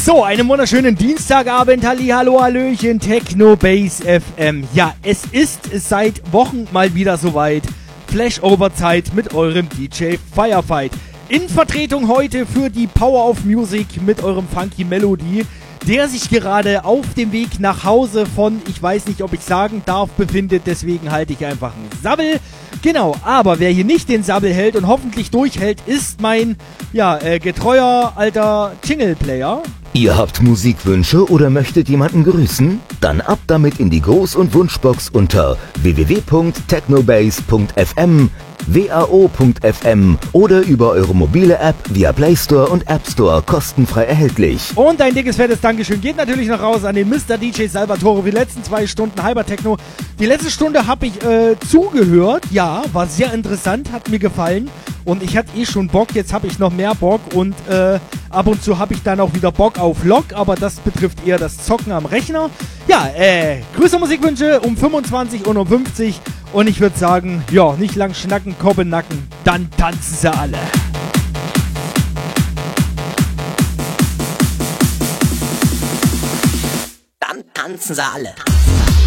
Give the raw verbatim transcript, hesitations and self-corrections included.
So, einen wunderschönen Dienstagabend, Halli, hallo, hallöchen, Techno Base F M. Ja, es ist seit Wochen mal wieder soweit. Flashover-Zeit mit eurem D J Firefight. In Vertretung heute für die Power of Music mit eurem Funky Melody, der sich gerade auf dem Weg nach Hause von, ich weiß nicht, ob ich sagen darf, befindet. Deswegen halte ich einfach einen Sabbel. Genau, aber wer hier nicht den Sabbel hält und hoffentlich durchhält, ist mein, ja, äh, getreuer alter Jingle-Player. Ihr habt Musikwünsche oder möchtet jemanden grüßen? Dann ab damit in die Groß- und Wunschbox unter w w w punkt technobase punkt f m, w a o punkt f m oder über eure mobile App via Play Store und App Store kostenfrei erhältlich. Und ein dickes, fettes Dankeschön geht natürlich noch raus an den Mister D J Salvatore für die letzten zwei Stunden Hypertechno. Die letzte Stunde habe ich äh, zugehört, ja, war sehr interessant, hat mir gefallen und ich hatte eh schon Bock, jetzt habe ich noch mehr Bock und äh, ab und zu habe ich dann auch wieder Bock auf Log, aber das betrifft eher das Zocken am Rechner. Ja, äh, Grüße Musikwünsche um fünfundzwanzig und um fünfzig und ich würde sagen, ja, nicht lang schnacken, Kopf in Nacken, dann tanzen sie alle. Dann tanzen sie alle.